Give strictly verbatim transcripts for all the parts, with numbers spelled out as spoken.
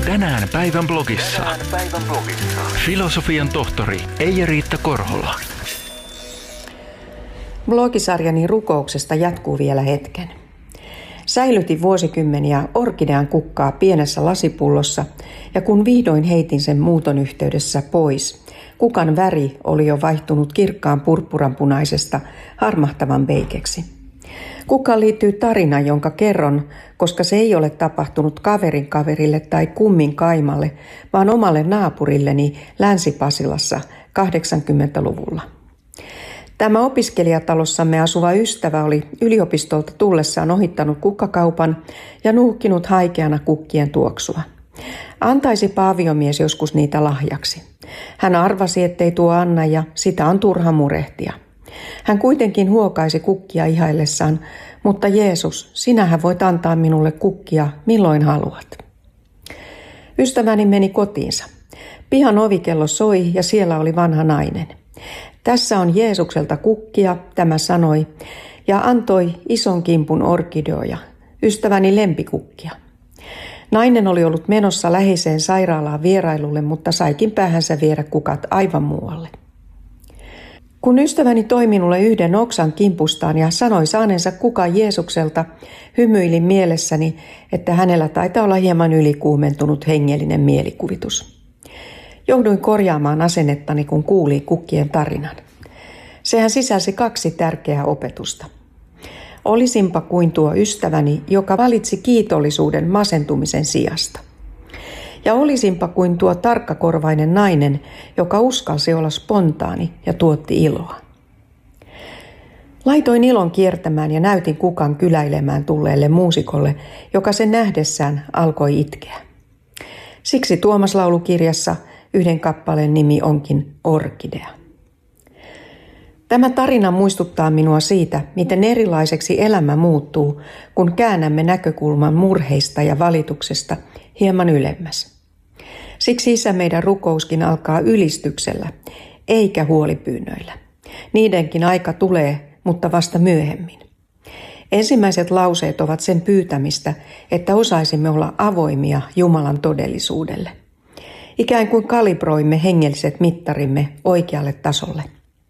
Tänään päivän blogissa. Tänään päivän blogissa. Filosofian tohtori Eija-Riitta Korhola. Blogisarjani rukouksesta jatkuu vielä hetken. Säilytin vuosikymmeniä orkidean kukkaa pienessä lasipullossa, ja kun vihdoin heitin sen muuton yhteydessä pois, kukan väri oli jo vaihtunut kirkkaan purppuranpunaisesta harmahtavan beikeksi. Kukkaan liittyy tarina, jonka kerron, koska se ei ole tapahtunut kaverin kaverille tai kummin kaimalle, vaan omalle naapurilleni Länsi-Pasilassa kahdeksankymmentäluvulla. Tämä opiskelijatalossamme asuva ystävä oli yliopistolta tullessaan ohittanut kukkakaupan ja nuuhkinut haikeana kukkien tuoksua. Antaisipa aviomies joskus niitä lahjaksi. Hän arvasi, ettei tuo anna ja sitä on turha murehtia. Hän kuitenkin huokaisi kukkia ihaillessaan, mutta Jeesus, sinähän voit antaa minulle kukkia milloin haluat. Ystäväni meni kotiinsa. Pihan ovikello soi ja siellä oli vanha nainen. Tässä on Jeesukselta kukkia, tämä sanoi, ja antoi ison kimpun orkideoja, ystäväni lempikukkia. Nainen oli ollut menossa läheiseen sairaalaan vierailulle, mutta saikin päähänsä viedä kukat aivan muualle. Kun ystäväni toi minulle yhden oksan kimpustaan ja sanoi saaneensa kukan Jeesukselta, hymyilin mielessäni, että hänellä taitaa olla hieman ylikuumentunut hengellinen mielikuvitus. Jouduin korjaamaan asennettani, kun kuuli kukkien tarinan. Sehän sisälsi kaksi tärkeää opetusta. Olisinpa kuin tuo ystäväni, joka valitsi kiitollisuuden masentumisen sijasta. Ja olisinpa kuin tuo tarkkakorvainen nainen, joka uskalsi olla spontaani ja tuotti iloa. Laitoin ilon kiertämään ja näytin kukan kyläilemään tulleelle muusikolle, joka sen nähdessään alkoi itkeä. Siksi Tuomas-laulukirjassa yhden kappaleen nimi onkin Orkidea. Tämä tarina muistuttaa minua siitä, miten erilaiseksi elämä muuttuu, kun käännämme näkökulman murheista ja valituksesta hieman ylemmäs. Siksi Isä meidän rukouskin alkaa ylistyksellä, eikä huolipyynnöillä. Niidenkin aika tulee, mutta vasta myöhemmin. Ensimmäiset lauseet ovat sen pyytämistä, että osaisimme olla avoimia Jumalan todellisuudelle. Ikään kuin kalibroimme hengelliset mittarimme oikealle tasolle.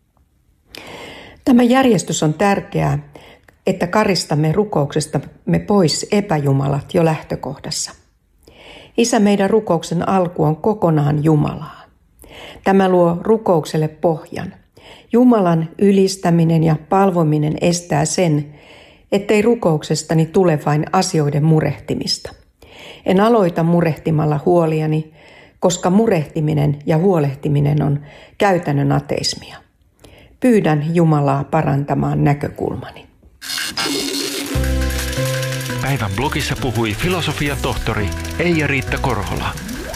Tämä järjestys on tärkeää, että karistamme rukouksestamme pois epäjumalat jo lähtökohdassa. Isä meidän rukouksen alku on kokonaan Jumalaa. Tämä luo rukoukselle pohjan. Jumalan ylistäminen ja palvominen estää sen, ettei rukouksestani tule vain asioiden murehtimista. En aloita murehtimalla huoliani, koska murehtiminen ja huolehtiminen on käytännön ateismia. Pyydän Jumalaa parantamaan näkökulmani. Päivän blogissa puhui filosofian tohtori Eija-Riitta Korhola.